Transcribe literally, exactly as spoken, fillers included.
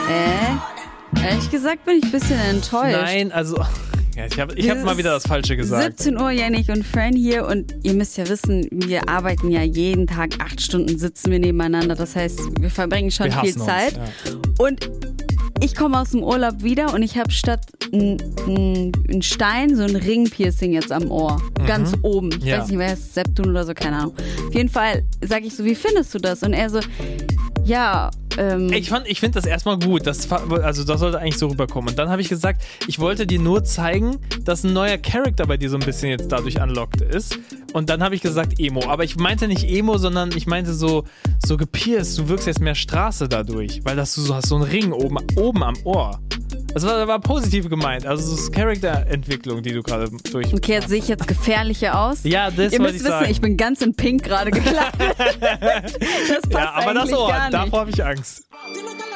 Äh, ehrlich gesagt bin ich ein bisschen enttäuscht. Nein, also... Ja, ich habe ich hab mal wieder das Falsche gesagt. siebzehn Uhr, Yannick und Fran hier und ihr müsst ja wissen, wir arbeiten ja jeden Tag acht Stunden, sitzen wir nebeneinander. Das heißt, wir verbringen schon wir viel Zeit. Uns, ja. Und ich komme aus dem Urlaub wieder und ich habe statt ein Stein so ein Ringpiercing jetzt am Ohr. Mhm. Ganz oben. Ich ja. weiß nicht, wer ist Septun oder so, keine Ahnung. Auf jeden Fall sage ich so, wie findest du das? Und er so, ja, ähm... Ich, fand, ich finde das erstmal gut. Das, also das sollte eigentlich so rüberkommen. Und dann habe ich gesagt, ich wollte dir nur zeigen, dass ein neuer Charakter bei dir so ein bisschen jetzt dadurch unlocked ist. Und dann habe ich gesagt Emo. Aber ich meinte nicht Emo, sondern ich meinte so, so gepierst. Du wirkst jetzt mehr Straße dadurch. Weil das, du so hast so einen Ring oben, oben am Ohr. Das war, war positiv gemeint. Also das ist Charakterentwicklung, die du gerade durch... Okay, jetzt sehe ich jetzt gefährlicher aus. Ja, das Ihr wollte müsst ich wissen, sagen. Ich bin ganz in Pink gerade gekleidet. Das passt ja, aber eigentlich das Ohr, gar nicht. davor habe ich Angst.